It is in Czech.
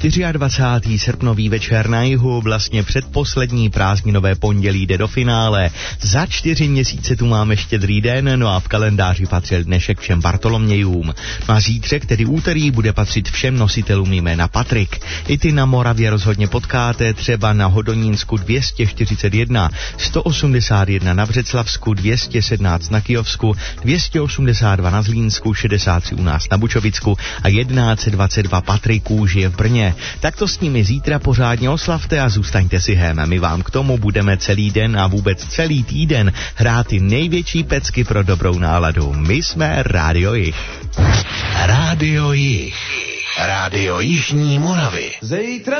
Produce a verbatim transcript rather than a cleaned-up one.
dvacátého čtvrtého srpnový večer na jihu, vlastně předposlední prázdninové pondělí jde do finále. Za čtyři měsíce tu máme Štědrý den, no a v kalendáři patřil dnešek všem Bartolomějům. No a zítřek, tedy úterý, bude patřit všem nositelům jména Patrik. I ty na Moravě rozhodně potkáte, třeba na Hodonínsku dvě stě čtyřicet jedna, sto osmdesát jedna na Břeclavsku, dvě stě sedmnáct na Kyjovsku, dvě stě osmdesát dva na Zlínsku, šedesát tři u nás na Bučovicku a tisíc dvacet dva Patriků žije v Brně. Tak to s nimi zítra pořádně oslavte a zůstaňte si hem. My vám k tomu budeme celý den a vůbec celý týden hrát ty největší pecky pro dobrou náladu. My jsme Rádio Jih. Rádio Jih. Rádio Jižní Moravy. Zítra